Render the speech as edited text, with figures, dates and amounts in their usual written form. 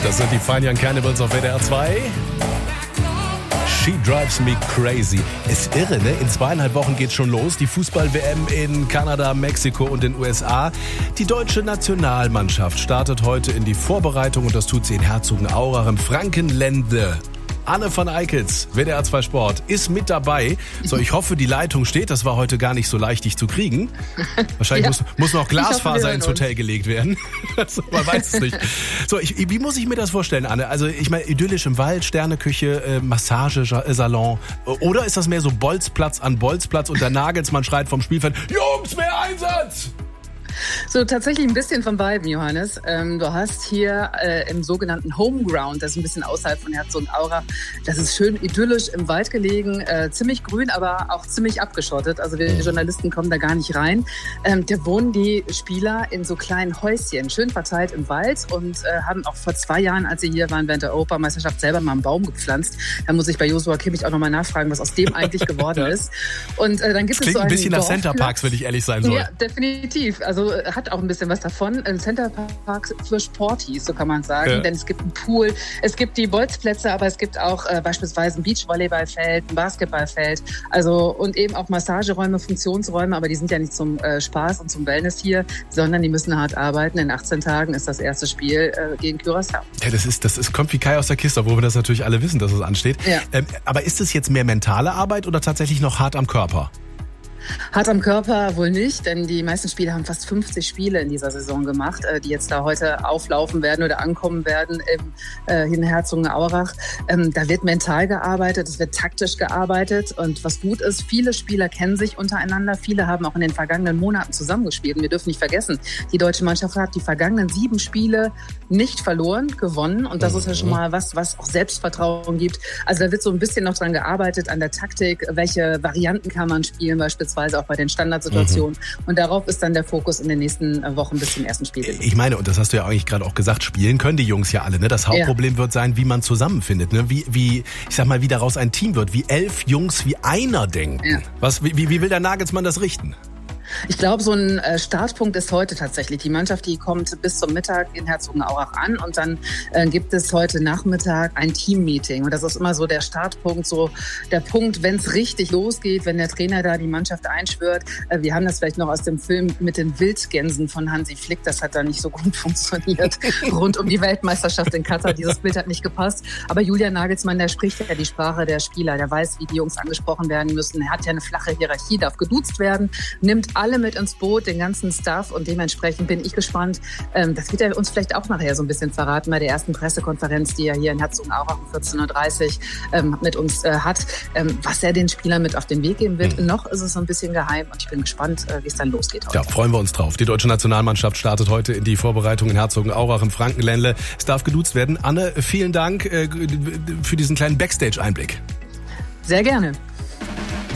Das sind die Fine Young Cannibals auf WDR 2. She Drives Me Crazy. Ist irre, ne? In 2,5 Wochen geht's schon los. Die Fußball-WM in Kanada, Mexiko und den USA. Die deutsche Nationalmannschaft startet heute in die Vorbereitung und das tut sie in Herzogenaurach im Frankenländle. Anne van Eickels, WDR 2 Sport, ist mit dabei. So, ich hoffe, die Leitung steht. Das war heute gar nicht so leicht, dich zu kriegen. Wahrscheinlich muss noch Glasfaser ins Hotel gelegt werden. Man weiß es nicht. So, wie muss ich mir das vorstellen, Anne? Also, ich meine, idyllisch im Wald, Sterneküche, Massagesalon. Oder ist das mehr so Bolzplatz an Bolzplatz und der Nagelsmann schreit vom Spielfeld, Jungs, mehr Einsatz! So, tatsächlich ein bisschen von beiden, Johannes. Du hast hier im sogenannten Homeground, das ist ein bisschen außerhalb von Herzogenaurach, das ist schön idyllisch im Wald gelegen, ziemlich grün, aber auch ziemlich abgeschottet. Also wir Journalisten kommen da gar nicht rein. Da wohnen die Spieler in so kleinen Häuschen, schön verteilt im Wald und haben auch vor 2 Jahren, als sie hier waren während der Europameisterschaft, selber mal einen Baum gepflanzt. Da muss ich bei Joshua Kimmich auch nochmal nachfragen, was aus dem eigentlich geworden ist. Und dann gibt es so ein bisschen nach Centerparks, wenn ich ehrlich sein soll. Ja, definitiv. Also hat auch ein bisschen was davon. Ein Centerpark für Sporties, so kann man sagen. Ja. Denn es gibt einen Pool, es gibt die Bolzplätze, aber es gibt auch beispielsweise ein Beachvolleyballfeld, ein Basketballfeld, also und eben auch Massageräume, Funktionsräume, aber die sind ja nicht zum Spaß und zum Wellness hier, sondern die müssen hart arbeiten. In 18 Tagen ist das erste Spiel gegen Curaçao. Ja, das kommt wie Kai aus der Kiste, obwohl wir das natürlich alle wissen, dass es ansteht. Ja. Aber ist es jetzt mehr mentale Arbeit oder tatsächlich noch hart am Körper? Hart am Körper wohl nicht, denn die meisten Spieler haben fast 50 Spiele in dieser Saison gemacht, die jetzt da heute auflaufen werden oder ankommen werden in Herzogenaurach. Da wird mental gearbeitet, es wird taktisch gearbeitet und was gut ist, viele Spieler kennen sich untereinander, viele haben auch in den vergangenen Monaten zusammengespielt und wir dürfen nicht vergessen, die deutsche Mannschaft hat die vergangenen 7 Spiele nicht verloren, gewonnen und das ist ja schon mal was auch Selbstvertrauen gibt. Also da wird so ein bisschen noch dran gearbeitet an der Taktik, welche Varianten kann man spielen, beispielsweise auch bei den Standardsituationen. Und darauf ist dann der Fokus in den nächsten Wochen bis zum ersten Spiel. Ich meine, und das hast du ja eigentlich gerade auch gesagt, spielen können die Jungs ja alle. Ne? Das Hauptproblem wird sein, wie man zusammenfindet. Ne? Wie daraus ein Team wird. Wie 11 Jungs wie einer denken. Ja. Wie will der Nagelsmann das richten? Ich glaube, so ein Startpunkt ist heute tatsächlich. Die Mannschaft, die kommt bis zum Mittag in Herzogenaurach an und dann gibt es heute Nachmittag ein Teammeeting. Und das ist immer so der Startpunkt, so der Punkt, wenn es richtig losgeht, wenn der Trainer da die Mannschaft einschwört. Wir haben das vielleicht noch aus dem Film mit den Wildgänsen von Hansi Flick. Das hat da nicht so gut funktioniert. Rund um die Weltmeisterschaft in Katar. Dieses Bild hat nicht gepasst. Aber Julian Nagelsmann, der spricht ja die Sprache der Spieler. Der weiß, wie die Jungs angesprochen werden müssen. Er hat ja eine flache Hierarchie, darf geduzt werden, nimmt alle mit ins Boot, den ganzen Staff und dementsprechend bin ich gespannt. Das wird er uns vielleicht auch nachher so ein bisschen verraten bei der ersten Pressekonferenz, die er hier in Herzogenaurach um 14.30 Uhr mit uns hat, was er den Spielern mit auf den Weg geben wird. Noch ist es so ein bisschen geheim und ich bin gespannt, wie es dann losgeht heute. Ja, freuen wir uns drauf. Die deutsche Nationalmannschaft startet heute in die Vorbereitung in Herzogenaurach im Frankenländle. Es darf geduzt werden. Anne, vielen Dank für diesen kleinen Backstage-Einblick. Sehr gerne.